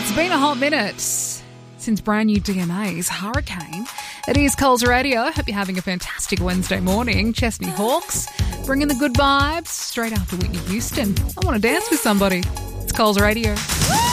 It's been a hot minute since brand new DMA's Hurricane. It is Coles Radio. Hope you're having a fantastic Wednesday morning. Chesney Hawks bringing the good vibes straight after Whitney Houston. I want to dance with somebody. It's Coles Radio.